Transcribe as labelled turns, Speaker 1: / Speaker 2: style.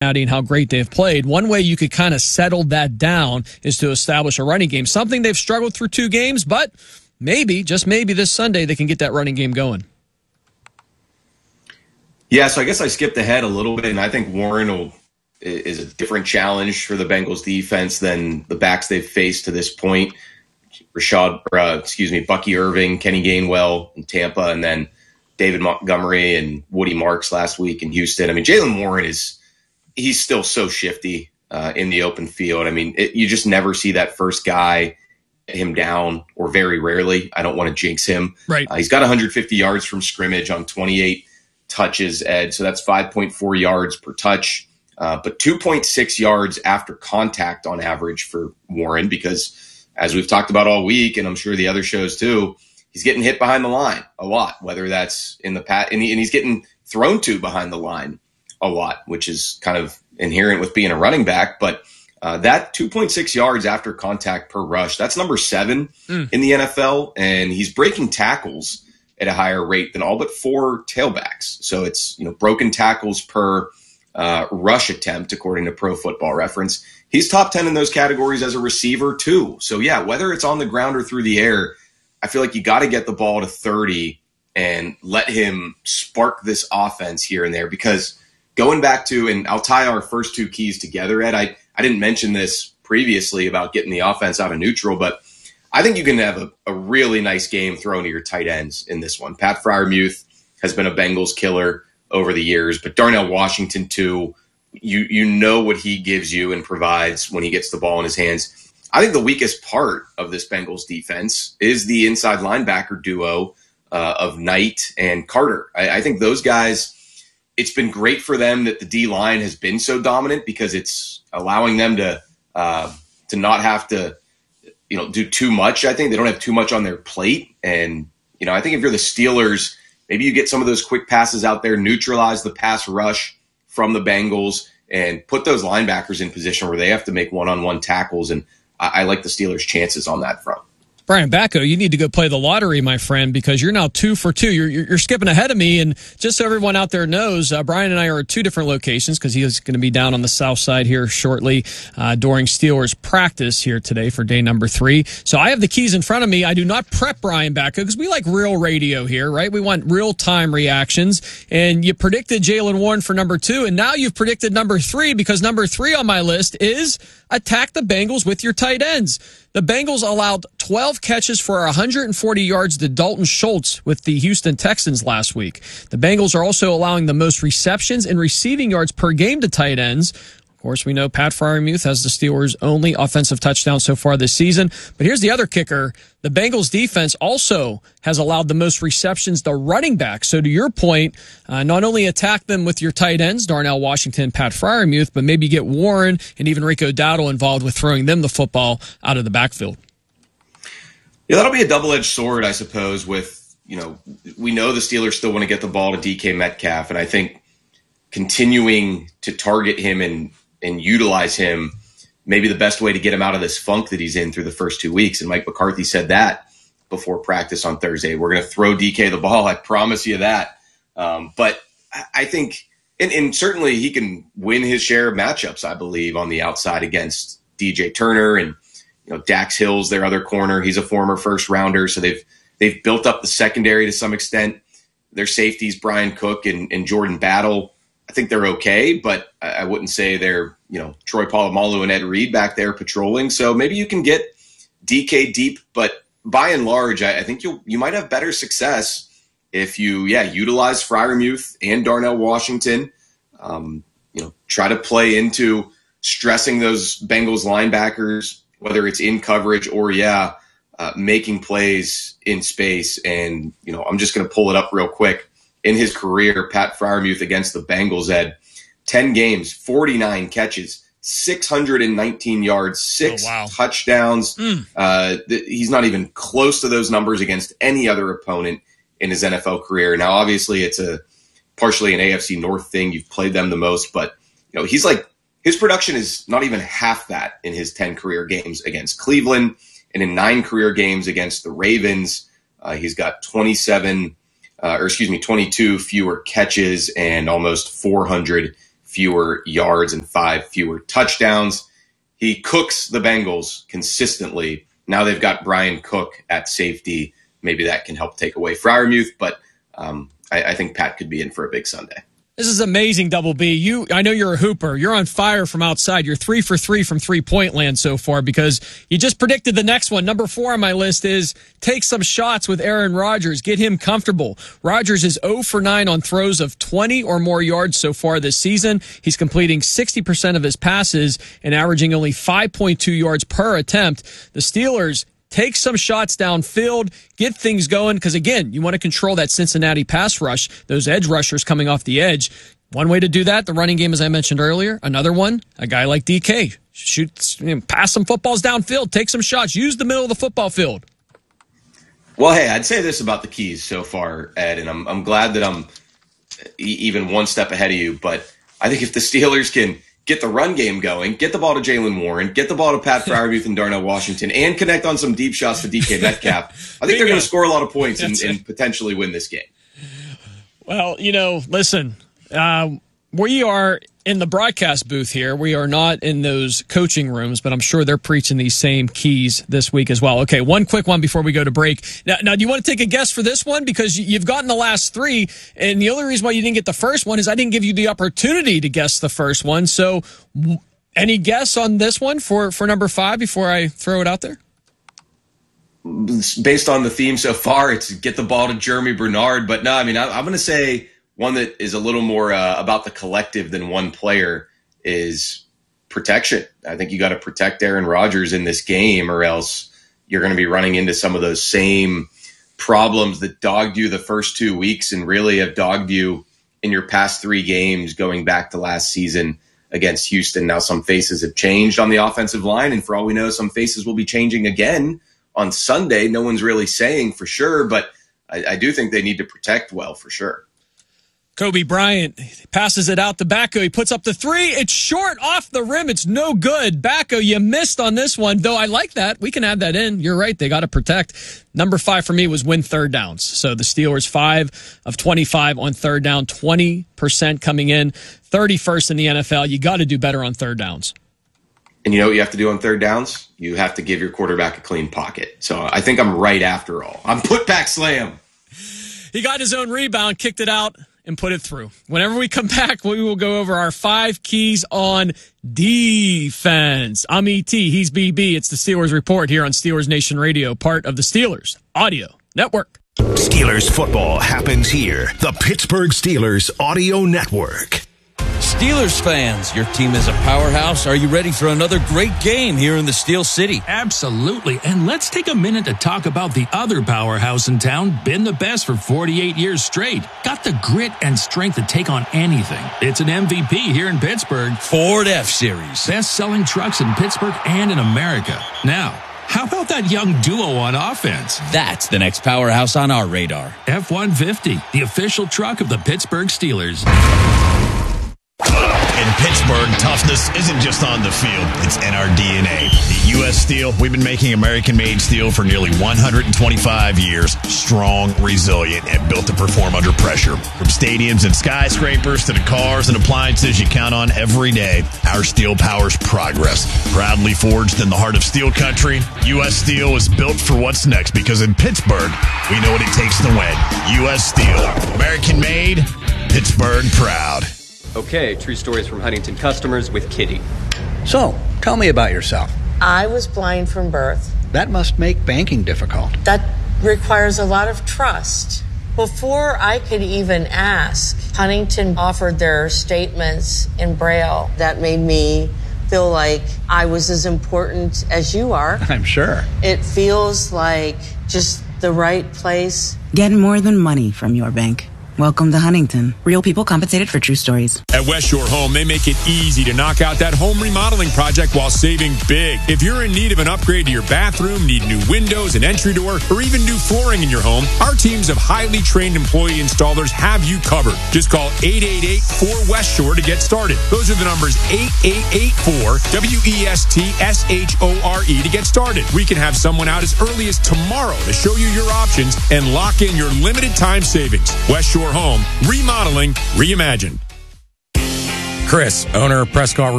Speaker 1: and how great they've played. One way you could kind of settle that down is to establish a running game, something they've struggled through 2 games, but maybe, just maybe this Sunday, they can get that running game going.
Speaker 2: Yeah, so I guess I skipped ahead a little bit, and I think Warren is a different challenge for the Bengals defense than the backs they've faced to this point. Bucky Irving, Kenny Gainwell in Tampa, and then David Montgomery and Woody Marks last week in Houston. I mean, Jaylen Warren he's still so shifty in the open field. I mean, you just never see that first guy get him down, or very rarely. I don't want to jinx him.
Speaker 1: Right.
Speaker 2: He's got 150 yards from scrimmage on 28 touches, Ed. So that's 5.4 yards per touch, but 2.6 yards after contact on average for Warren, because as we've talked about all week, and I'm sure the other shows too, he's getting hit behind the line a lot, whether that's in the and he's getting thrown to behind the line a lot, which is kind of inherent with being a running back. But that 2.6 yards after contact per rush, that's number 7 in the NFL, and he's breaking tackles at a higher rate than all but 4 tailbacks. So it's, broken tackles per rush attempt, according to Pro Football Reference. He's top 10 in those categories as a receiver too. So yeah, whether it's on the ground or through the air, I feel like you got to get the ball to 30 and let him spark this offense here and there, because going back to, and I'll tie our first 2 keys together, Ed, I didn't mention this previously about getting the offense out of neutral, but I think you can have a really nice game thrown to your tight ends in this one. Pat Freiermuth has been a Bengals killer over the years, but Darnell Washington too, you know what he gives you and provides when he gets the ball in his hands. I think the weakest part of this Bengals defense is the inside linebacker duo of Knight and Carter. I think those guys, it's been great for them that the D-line has been so dominant, because it's allowing them to not have to do too much. I think they don't have too much on their plate. And, I think if you're the Steelers, maybe you get some of those quick passes out there, neutralize the pass rush from the Bengals, and put those linebackers in position where they have to make one-on-one tackles. And I like the Steelers' chances on that front.
Speaker 1: Brian Bacco, you need to go play the lottery, my friend, because you're now 2 for 2. You're skipping ahead of me. And just so everyone out there knows, Brian and I are at 2 different locations, because he is going to be down on the south side here shortly during Steelers practice here today for day number 3. So I have the keys in front of me. I do not prep Brian Bacco, because we like real radio here, right? We want real-time reactions. And you predicted Jaylen Warren for number 2, and now you've predicted number 3, because number 3 on my list is attack the Bengals with your tight ends. The Bengals allowed 12 catches for 140 yards to Dalton Schultz with the Houston Texans last week. The Bengals are also allowing the most receptions and receiving yards per game to tight ends. Of course, we know Pat Freiermuth has the Steelers' only offensive touchdown so far this season. But here's the other kicker. The Bengals defense also has allowed the most receptions to running backs. So to your point, not only attack them with your tight ends, Darnell Washington, Pat Freiermuth, but maybe get Warren and even Rico Dowdle involved with throwing them the football out of the backfield.
Speaker 2: Yeah, that'll be a double-edged sword, I suppose, with, we know the Steelers still want to get the ball to DK Metcalf, and I think continuing to target him and utilize him, maybe the best way to get him out of this funk that he's in through the first 2 weeks. And Mike McCarthy said that before practice on Thursday. We're going to throw DK the ball. I promise you that. But I think, and certainly he can win his share of matchups, I believe, on the outside against DJ Turner and, Dax Hill's their other corner. He's a former first rounder. So they've built up the secondary to some extent. Their safeties, Brian Cook and Jordan Battle, I think they're okay, but I wouldn't say they're, Troy Polamalu and Ed Reed back there patrolling. So maybe you can get DK deep, but by and large, I think you might have better success if you, utilize Freiermuth and Darnell Washington. Try to play into stressing those Bengals linebackers, whether it's in coverage or, making plays in space. And, I'm just going to pull it up real quick. In his career, Pat Freiermuth against the Bengals had 10 games, 49 catches, 619 yards, 6 touchdowns. He's not even close to those numbers against any other opponent in his NFL career. Now, obviously, it's partially an AFC North thing. You've played them the most, but he's like, his production is not even half that in his 10 career games against Cleveland, and in 9 career games against the Ravens. He's got 22 fewer catches and almost 400 fewer yards and 5 fewer touchdowns. He cooks the Bengals consistently. Now they've got Brian Cook at safety. Maybe that can help take away Freiermuth, but I think Pat could be in for a big Sunday.
Speaker 1: This is amazing, Double B. I know you're a hooper. You're on fire from outside. You're 3 for 3 from three-point land so far because you just predicted the next one. Number 4 on my list is take some shots with Aaron Rodgers. Get him comfortable. Rodgers is 0 for 9 on throws of 20 or more yards so far this season. He's completing 60% of his passes and averaging only 5.2 yards per attempt. The Steelers take some shots downfield, get things going, because, again, you want to control that Cincinnati pass rush, those edge rushers coming off the edge. One way to do that, the running game, as I mentioned earlier. Another one, a guy like DK. Pass some footballs downfield, take some shots, use the middle of the football field.
Speaker 2: Well, hey, I'd say this about the Keys so far, Ed, and I'm glad that I'm even one step ahead of you, but I think if the Steelers can get the run game going, get the ball to Jaylen Warren, get the ball to Pat Freiermuth and Darnell Washington, and connect on some deep shots to DK Metcalf, I think they're going to score a lot of points and potentially win this game.
Speaker 1: Well, listen, we are in the broadcast booth here. We are not in those coaching rooms, but I'm sure they're preaching these same keys this week as well. Okay, one quick one before we go to break. Now, do you want to take a guess for this one? Because you've gotten the last 3, and the only reason why you didn't get the first one is I didn't give you the opportunity to guess the first one. So any guess on this one for number 5 before I throw it out there?
Speaker 2: Based on the theme so far, it's get the ball to Jeremy Bernard. But no, I mean, I'm going to say one that is a little more about the collective than one player is protection. I think you got to protect Aaron Rodgers in this game, or else you're going to be running into some of those same problems that dogged you the first 2 weeks and really have dogged you in your past 3 games going back to last season against Houston. Now some faces have changed on the offensive line, and for all we know, some faces will be changing again on Sunday. No one's really saying for sure, but I do think they need to protect well for sure.
Speaker 1: Kobe Bryant passes it out to Backo. He puts up the 3. It's short off the rim. It's no good. Backo, you missed on this one, though I like that. We can add that in. You're right. They got to protect. Number 5 for me was win third downs. So the Steelers 5 of 25 on third down, 20% coming in, 31st in the NFL. You got to do better on third downs.
Speaker 2: And you know what you have to do on third downs? You have to give your quarterback a clean pocket. So I think I'm right after all. I'm put back slam.
Speaker 1: He got his own rebound, kicked it out, and put it through. Whenever we come back, we will go over our 5 keys on defense. I'm ET. He's BB. It's the Steelers Report here on Steelers Nation Radio, part of the Steelers Audio Network.
Speaker 3: Steelers football happens here. The Pittsburgh Steelers Audio Network.
Speaker 4: Steelers fans, your team is a powerhouse. Are you ready for another great game here in the Steel City?
Speaker 5: Absolutely. And let's take a minute to talk about the other powerhouse in town, been the best for 48 years straight. Got the grit and strength to take on anything. It's an MVP here in Pittsburgh.
Speaker 4: Ford F-Series.
Speaker 5: Best-selling trucks in Pittsburgh and in America. Now, how about that young duo on offense?
Speaker 4: That's the next powerhouse on our radar.
Speaker 5: F-150, the official truck of the Pittsburgh Steelers.
Speaker 6: In Pittsburgh, toughness isn't just on the field, it's in our DNA. At U.S. Steel, we've been making American-made steel for nearly 125 years. Strong, resilient, and built to perform under pressure. From stadiums and skyscrapers to the cars and appliances you count on every day, our steel powers progress. Proudly forged in the heart of steel country, U.S. Steel is built for what's next because in Pittsburgh, we know what it takes to win. U.S. Steel, American-made, Pittsburgh proud.
Speaker 7: Okay, true stories from Huntington customers with Kitty.
Speaker 8: So, tell me about yourself.
Speaker 9: I was blind from birth.
Speaker 8: That must make banking difficult.
Speaker 9: That requires a lot of trust. Before I could even ask, Huntington offered their statements in Braille. That made me feel like I was as important as you are.
Speaker 8: I'm sure.
Speaker 9: It feels like just the right place.
Speaker 10: Get more than money from your bank. Welcome to Huntington. Real people compensated for true stories.
Speaker 11: At West Shore Home, they make it easy to knock out that home remodeling project while saving big. If you're in need of an upgrade to your bathroom, need new windows, an entry door, or even new flooring in your home, our teams of highly trained employee installers have you covered. Just call 888-4West Shore to get started. Those are the numbers 8884-WESTSHORE to get started. We can have someone out as early as tomorrow to show you your options and lock in your limited time savings. West Shore Home, remodeling, reimagined.
Speaker 12: Chris, owner of Prescott